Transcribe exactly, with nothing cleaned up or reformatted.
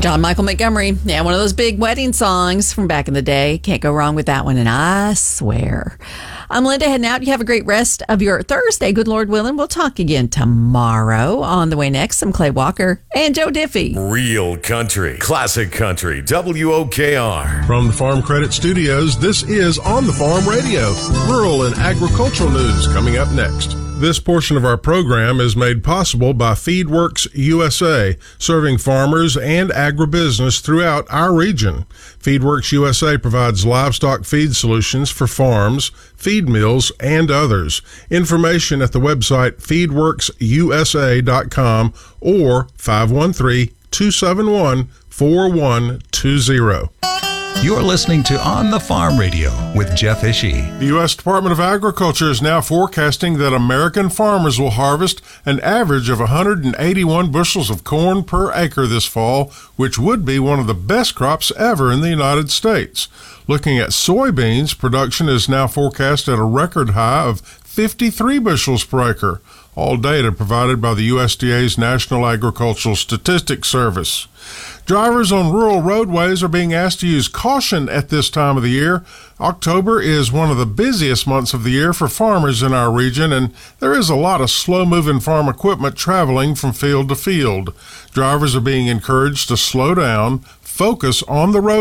John Michael Montgomery. Yeah, one of those big wedding songs from back in the day. Can't go wrong with that one, and I swear. I'm Linda, heading out. You have a great rest of your Thursday. Good Lord willing. We'll talk again tomorrow. On the way next, some Clay Walker and Joe Diffie. Real country, classic country, W O K R. From the Farm Credit Studios, this is On the Farm Radio. Rural and agricultural news coming up next. This portion of our program is made possible by FeedWorks U S A, serving farmers and agribusiness throughout our region. FeedWorks U S A provides livestock feed solutions for farms, feed mills, and others. Information at the website feed works u s a dot com or five one three, two seven one, four one two zero. You're listening to On the Farm Radio with Jeff Ishii. The U S Department of Agriculture is now forecasting that American farmers will harvest an average of one hundred eighty-one bushels of corn per acre this fall, which would be one of the best crops ever in the United States. Looking at soybeans, production is now forecast at a record high of fifty-three bushels per acre. All data provided by the U S D A's National Agricultural Statistics Service. Drivers on rural roadways are being asked to use caution at this time of the year. October is one of the busiest months of the year for farmers in our region, and there is a lot of slow-moving farm equipment traveling from field to field. Drivers are being encouraged to slow down, focus on the road